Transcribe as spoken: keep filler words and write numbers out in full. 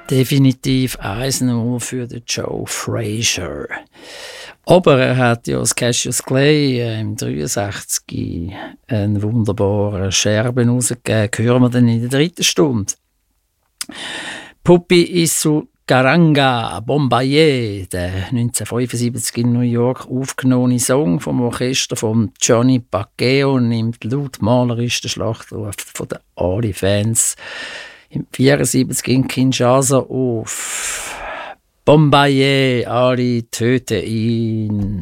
Definitiv eins null für den Joe Frazier. Aber er hat ja als Cassius Clay äh, im dreiundsechzig einen wunderbaren Scherben rausgegeben. Hören wir dann in der dritten Stunde. Pupi Isu Garanga Bombaye, der neunzehnhundertfünfundsiebzig in New York aufgenommene Song vom Orchester von Johnny Baqueo, nimmt lautmalerisch den Schlachtruf von den Ali-Fans im vierundsiebzig in Kinshasa auf. Bombaye, Ali töte ihn.